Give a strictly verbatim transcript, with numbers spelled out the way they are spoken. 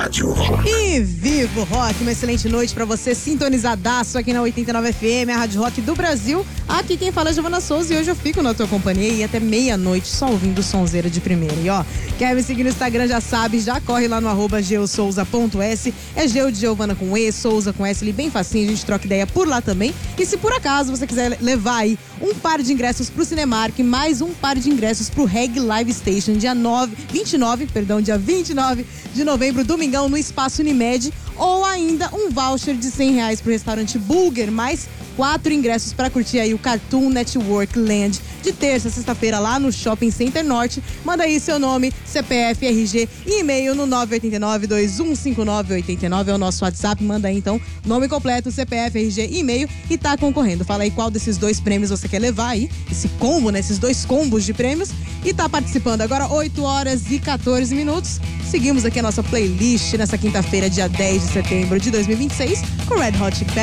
Rádio Rock. E vivo rock, uma excelente noite pra você, sintonizadaço aqui na oitenta e nove F M, a Rádio Rock do Brasil. Aqui quem fala é Giovana Souza e hoje eu fico na tua companhia e até meia-noite só ouvindo sonzeira de primeira. E ó, quer me seguir no Instagram, já sabe, já corre lá no arroba geosouza.s. É Geo de Giovana com E, Souza com S, ali bem facinho, a gente troca ideia por lá também. E se por acaso você quiser levar aí um par de ingressos pro Cinemark, mais um par de ingressos pro Reg Live Station, dia nove, vinte e nove, perdão, dia vinte e nove de novembro, domingão, no Espaço Unimed, ou ainda um voucher de cem reais pro restaurante Bulger, mais quatro ingressos para curtir aí o Cartoon Network Land de terça a sexta-feira lá no Shopping Center Norte. Manda aí seu nome, C P F, R G e e-mail no nove oito nove, dois um cinco nove, oito nove, é o nosso WhatsApp. Manda aí então nome completo, C P F, R G e e-mail e tá concorrendo. Fala aí qual desses dois prêmios você quer levar aí, esse combo, né, esses dois combos de prêmios, e tá participando. Agora oito horas e quatorze minutos. Seguimos aqui a nossa playlist nessa quinta-feira, dia dez de setembro de dois mil e vinte e seis, com Red Hot Chili